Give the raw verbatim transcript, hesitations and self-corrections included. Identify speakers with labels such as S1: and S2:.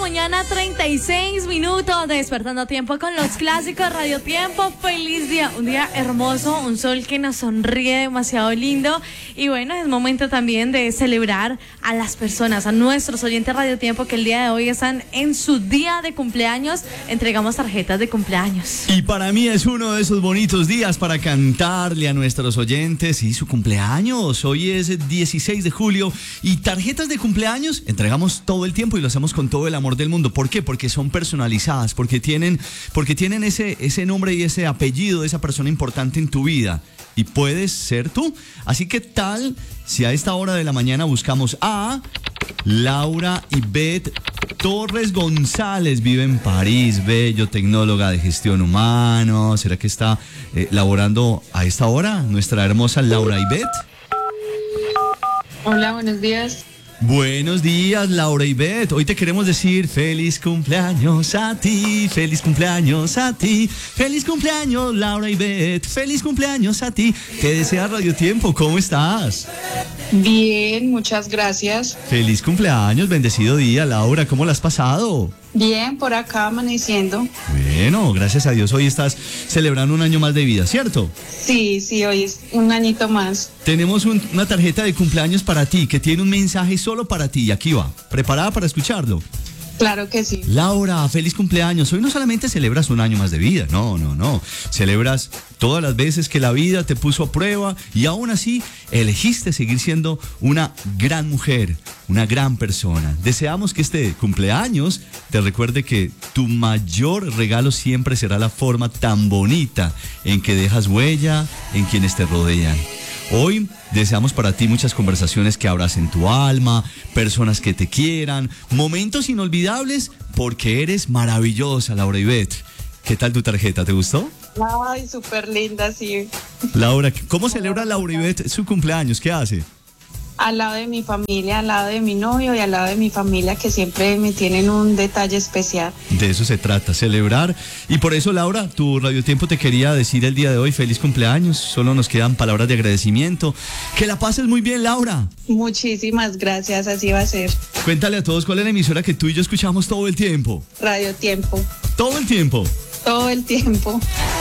S1: Mañana treinta y seis minutos, despertando a tiempo con los clásicos Radio Tiempo. Feliz día, un día hermoso, un sol que nos sonríe demasiado lindo. Y bueno, es momento también de celebrar a las personas, a nuestros oyentes Radio Tiempo que el día de hoy están en su día de cumpleaños. Entregamos tarjetas de cumpleaños.
S2: Y para mí es uno de esos bonitos días para cantarle a nuestros oyentes y su cumpleaños. Hoy es dieciséis de julio y tarjetas de cumpleaños entregamos todo el tiempo y lo hacemos con todo el amor del mundo. ¿Por qué? Porque son personalizadas, porque tienen, porque tienen ese, ese nombre y ese apellido de esa persona importante en tu vida. Y puedes ser tú. Así que tal si a esta hora de la mañana buscamos a Laura Ivette Torres González, vive en París, bello, tecnóloga de gestión humana. ¿Será que está eh, laborando a esta hora nuestra hermosa Laura Ivette?
S3: Hola, buenos días.
S2: Buenos días, Laura Ivette. Hoy te queremos decir feliz cumpleaños a ti, feliz cumpleaños a ti, feliz cumpleaños, Laura Ivette, feliz cumpleaños a ti. Te desea Radio Tiempo, ¿cómo estás?
S3: Bien, muchas gracias.
S2: Feliz cumpleaños, bendecido día, Laura, ¿cómo la has pasado?
S3: Bien, por acá amaneciendo.
S2: Bueno, gracias a Dios, hoy estás celebrando un año más de vida, ¿cierto?
S3: Sí, sí, hoy es un añito más.
S2: Tenemos un, una tarjeta de cumpleaños para ti, que tiene un mensaje solo para ti, y aquí va. ¿Preparada para escucharlo?
S3: Claro que sí.
S2: Laura, feliz cumpleaños. Hoy no solamente celebras un año más de vida, no, no, no. Celebras todas las veces que la vida te puso a prueba y aún así elegiste seguir siendo una gran mujer, una gran persona. Deseamos que este cumpleaños te recuerde que tu mayor regalo siempre será la forma tan bonita en que dejas huella en quienes te rodean. Hoy deseamos para ti muchas conversaciones que abracen tu alma, personas que te quieran, momentos inolvidables, porque eres maravillosa, Laura Ivette. ¿Qué tal tu tarjeta? ¿Te gustó?
S3: Ay, súper linda, sí.
S2: Laura, ¿cómo celebra Laura Ivette su cumpleaños? ¿Qué hace?
S3: Al lado de mi familia, al lado de mi novio y al lado de mi familia, que siempre me tienen un detalle especial.
S2: De eso se trata, celebrar. Y por eso, Laura, tu Radio Tiempo te quería decir el día de hoy feliz cumpleaños. Solo nos quedan palabras de agradecimiento. Que la pases muy bien, Laura.
S3: Muchísimas gracias, así va a ser.
S2: Cuéntale a todos cuál es la emisora que tú y yo escuchamos todo el tiempo.
S3: Radio Tiempo.
S2: Todo el tiempo.
S3: Todo el tiempo.